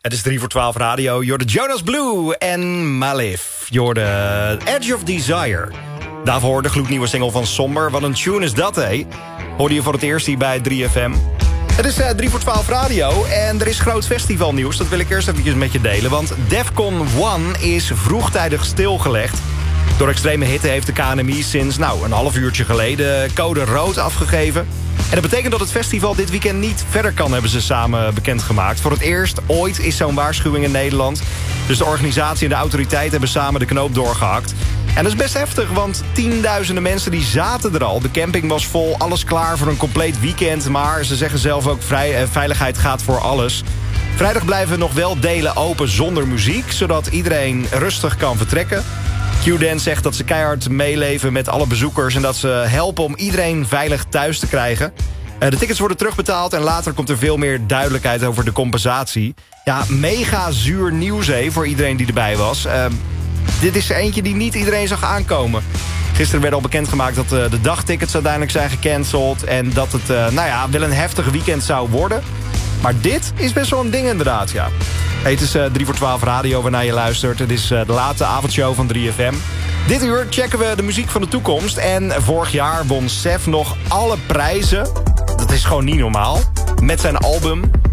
Het is 3 voor 12 radio. You're the Jonas Blue en Malif. You're the Edge of Desire. Daarvoor hoorde de gloednieuwe single van Somber. Wat een tune is dat, hé? Hoorde je voor het eerst hier bij 3FM. Het is 3 voor 12 radio en er is groot festivalnieuws. Dat wil ik eerst eventjes met je delen. Want Defcon 1 is vroegtijdig stilgelegd. Door extreme hitte heeft de KNMI sinds een half uurtje geleden code rood afgegeven. En dat betekent dat het festival dit weekend niet verder kan, hebben ze samen bekendgemaakt. Voor het eerst ooit is zo'n waarschuwing in Nederland. Dus de organisatie en de autoriteit hebben samen de knoop doorgehakt. En dat is best heftig, want tienduizenden mensen die zaten er al. De camping was vol, alles klaar voor een compleet weekend. Maar ze zeggen zelf ook, veiligheid gaat voor alles. Vrijdag blijven nog wel delen open zonder muziek, zodat iedereen rustig kan vertrekken. Q-Dance zegt dat ze keihard meeleven met alle bezoekers en dat ze helpen om iedereen veilig thuis te krijgen. De tickets worden terugbetaald en later komt er veel meer duidelijkheid over de compensatie. Ja, mega zuur nieuws voor iedereen die erbij was. Dit is er eentje die niet iedereen zag aankomen. Gisteren werd al bekendgemaakt dat de dagtickets uiteindelijk zijn gecanceld en dat het wel een heftig weekend zou worden. Maar dit is best wel een ding inderdaad, ja. Hey, het is 3 voor 12 radio waarnaar je luistert. Het is de late avondshow van 3FM. Dit uur checken we de muziek van de toekomst. En vorig jaar won Sef nog alle prijzen. Dat is gewoon niet normaal. Met zijn album